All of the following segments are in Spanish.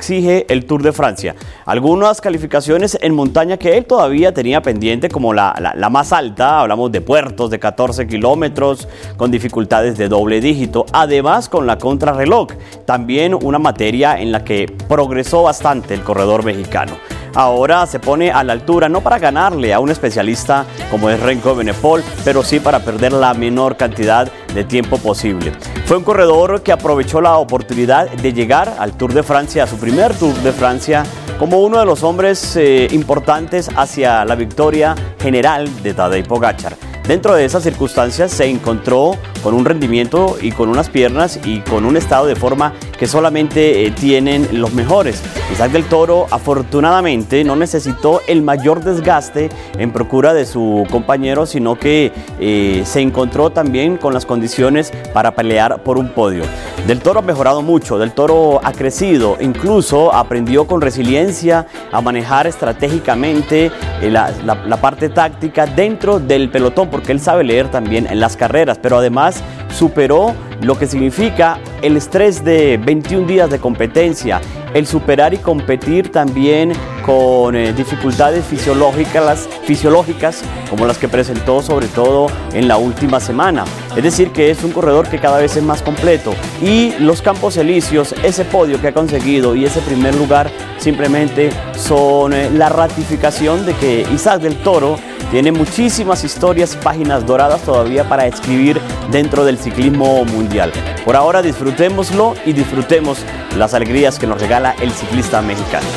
exige el Tour de Francia. Algunas calificaciones en montaña que él todavía tenía pendiente, como la más alta, hablamos de puertos de 14 kilómetros, con dificultades de doble dígito, además con la contrarreloj, también una materia en la que progresó bastante el corredor mexicano. Ahora se pone a la altura, no para ganarle a un especialista como es Remco Evenepoel, pero sí para perder la menor cantidad de tiempo posible. Fue un corredor que aprovechó la oportunidad de llegar al Tour de Francia, a su primer Tour de Francia, como uno de los hombres importantes hacia la victoria general de Tadej Pogačar. Dentro de esas circunstancias se encontró con un rendimiento y con unas piernas y con un estado de forma que solamente tienen los mejores. Isaac del Toro afortunadamente no necesitó el mayor desgaste en procura de su compañero, sino que se encontró también con las condiciones para pelear por un podio. Del Toro ha mejorado mucho, Del Toro ha crecido, incluso aprendió con resiliencia a manejar estratégicamente la parte táctica dentro del pelotón, porque él sabe leer también en las carreras, pero además superó lo que significa el estrés de 21 días de competencia, el superar y competir también con dificultades fisiológicas como las que presentó sobre todo en la última semana. Es decir, que es un corredor que cada vez es más completo, y los Campos Elíseos, ese podio que ha conseguido y ese primer lugar simplemente son la ratificación de que Isaac del Toro tiene muchísimas historias, páginas doradas todavía para escribir dentro del ciclismo mundial. Por ahora disfrutémoslo y disfrutemos las alegrías que nos regala el ciclista mexicano.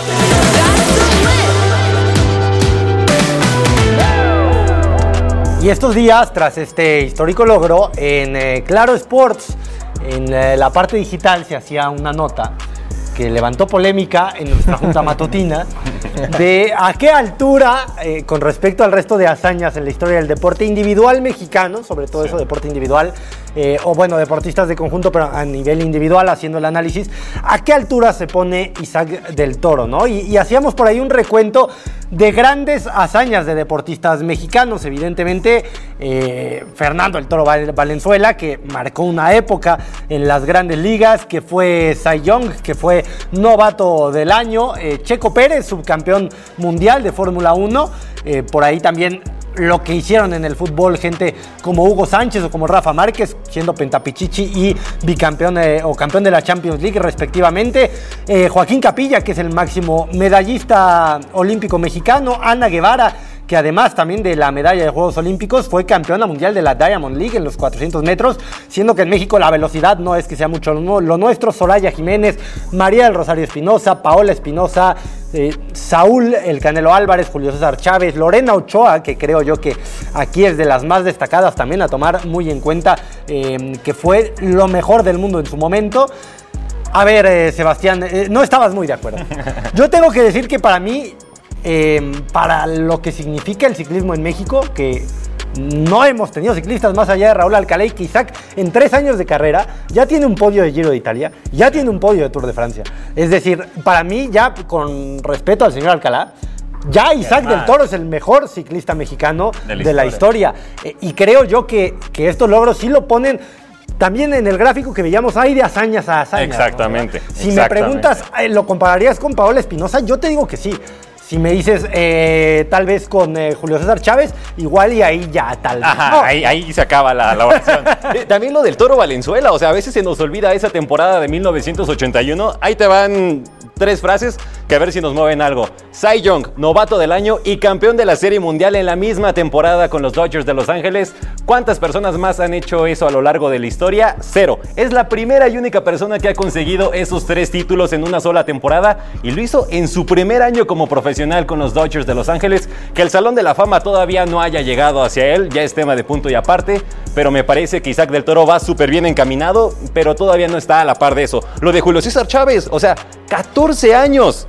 Y estos días, tras este histórico logro, en Claro Sports, en la parte digital, se hacía una nota que levantó polémica en nuestra junta matutina de a qué altura, con respecto al resto de hazañas en la historia del deporte individual mexicano, sobre todo eso, deporte individual, o bueno, deportistas de conjunto, pero a nivel individual, haciendo el análisis, a qué altura se pone Isaac del Toro, ¿no? Y hacíamos por ahí un recuento de grandes hazañas de deportistas mexicanos. Evidentemente, Fernando el Toro Valenzuela, que marcó una época en las grandes ligas, que fue Cy Young, que fue novato del año, Checo Pérez, subcampeón mundial de Fórmula 1, por ahí también lo que hicieron en el fútbol gente como Hugo Sánchez o como Rafa Márquez, siendo pentapichichi y bicampeón o campeón de la Champions League respectivamente, Joaquín Capilla, que es el máximo medallista olímpico mexicano, Ana Guevara, que además también de la medalla de Juegos Olímpicos fue campeona mundial de la Diamond League en los 400 metros, siendo que en México la velocidad no es que sea mucho lo nuestro. Soraya Jiménez, María del Rosario Espinosa, Paola Espinosa, Saúl El Canelo Álvarez, Julio César Chávez, Lorena Ochoa, que creo yo que aquí es de las más destacadas también a tomar muy en cuenta, que fue lo mejor del mundo en su momento. A ver, Sebastián, no estabas muy de acuerdo. Yo tengo que decir que para mí, para lo que significa el ciclismo en México, que no hemos tenido ciclistas más allá de Raúl Alcalá, y que Isaac en 3 años de carrera ya tiene un podio de Giro de Italia, ya tiene un podio de Tour de Francia. Es decir, para mí, ya con respeto al señor Alcalá, ya Isaac del Toro es el mejor ciclista mexicano de la historia. Y creo yo que estos logros sí lo ponen también en el gráfico que veíamos, hay de hazañas a hazañas. Exactamente. ¿No? Si me preguntas, ¿lo compararías con Paola Espinosa? Yo te digo que sí. Si me dices tal vez con Julio César Chávez, igual y ahí ya tal vez. Ajá, no. ahí se acaba la oración. También lo del Toro Valenzuela, o sea, a veces se nos olvida esa temporada de 1981. Ahí te van 3 frases que a ver si nos mueven algo. Cy Young, novato del año y campeón de la Serie Mundial en la misma temporada con los Dodgers de Los Ángeles. ¿Cuántas personas más han hecho eso a lo largo de la historia? 0. Es la primera y única persona que ha conseguido esos 3 títulos en una sola temporada, y lo hizo en su primer año como profesional con los Dodgers de Los Ángeles. Que el Salón de la Fama todavía no haya llegado hacia él, ya es tema de punto y aparte, pero me parece que Isaac del Toro va súper bien encaminado, pero todavía no está a la par de eso. Lo de Julio César Chávez, o sea, 14 años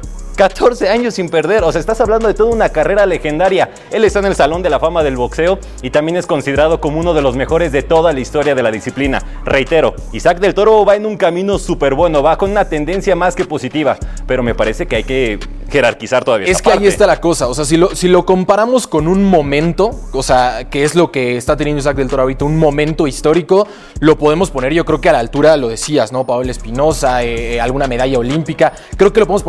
sin perder, o sea, estás hablando de toda una carrera legendaria. Él está en el Salón de la Fama del boxeo y también es considerado como uno de los mejores de toda la historia de la disciplina. Reitero, Isaac del Toro va en un camino súper bueno, va con una tendencia más que positiva, pero me parece que hay que jerarquizar todavía. Es que ahí está la cosa, o sea, si lo comparamos con un momento, o sea, que es lo que está teniendo Isaac del Toro ahorita, un momento histórico, lo podemos poner yo creo que a la altura, lo decías, ¿no? Paola Espinosa, alguna medalla olímpica, creo que lo podemos poner